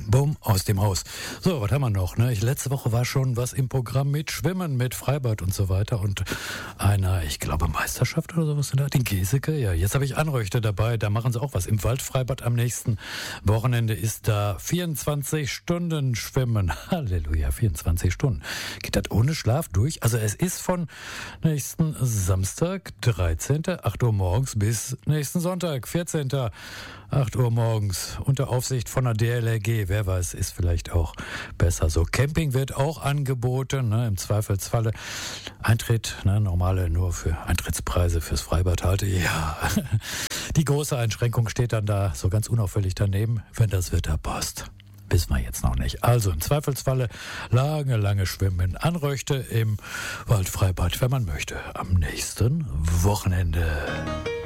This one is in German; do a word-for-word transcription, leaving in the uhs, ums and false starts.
Bumm, aus dem Haus. So, was haben wir noch? Ne? Ich, letzte Woche war schon was im Programm mit Schwimmen, mit Freibad und so weiter und einer, ich glaube, Meisterschaft oder sowas in der Art, in Geseke. Ja, jetzt habe ich Anröchte dabei, da machen sie auch was. Im Waldfreibad am nächsten Wochenende ist da vierundzwanzig Stunden Schwimmen. Halleluja, vierundzwanzig Stunden. Geht das ohne Schlaf durch? Also es ist von nächsten Samstag, dreizehnten acht Uhr morgens bis nächsten Sonntag, vierzehnten acht Uhr morgens unter Aufsicht von der D L R G. Wer weiß, ist vielleicht auch besser so. Camping wird auch angeboten, ne, im Zweifelsfalle. Eintritt, ne, normale nur für Eintrittspreise fürs Freibad halte. Ja, die große Einschränkung steht dann da so ganz unauffällig daneben, wenn das Wetter passt. Wissen wir jetzt noch nicht. Also im Zweifelsfalle lange, lange schwimmen. Anröchte im Waldfreibad, wenn man möchte, am nächsten Wochenende.